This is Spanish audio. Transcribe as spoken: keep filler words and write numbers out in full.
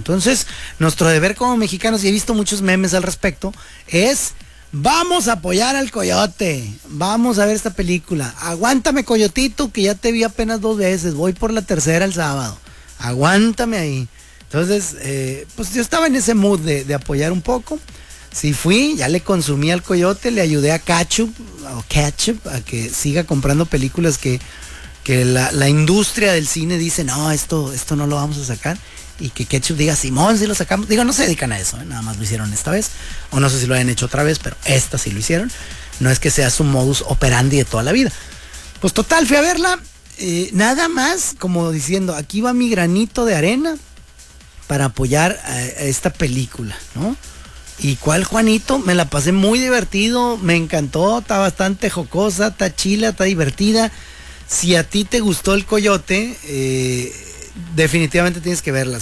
Entonces, nuestro deber como mexicanos, y he visto muchos memes al respecto, es vamos a apoyar al Coyote, vamos a ver esta película. Aguántame, Coyotito, que ya te vi apenas dos veces, voy por la tercera el sábado. Aguántame ahí. Entonces, eh, pues yo estaba en ese mood de, de apoyar un poco. Sí fui, ya le consumí al Coyote, le ayudé a Ketchup, o Ketchup, a que siga comprando películas que, que la, la industria del cine dice, no, esto, esto no lo vamos a sacar. Y que Ketchup diga, Simón, si lo sacamos. Digo, no se dedican a eso, ¿eh? Nada más lo hicieron esta vez. O no sé si lo hayan hecho otra vez, pero esta sí lo hicieron. No es que sea su modus operandi de toda la vida. Pues total, fui a verla. Eh, nada más como diciendo, aquí va mi granito de arena para apoyar a, a esta película, ¿no? ¿Y cuál, Juanito? Me la pasé muy divertido, me encantó, está bastante jocosa, está chila, está divertida. Si a ti te gustó el Coyote, eh, definitivamente tienes que verla.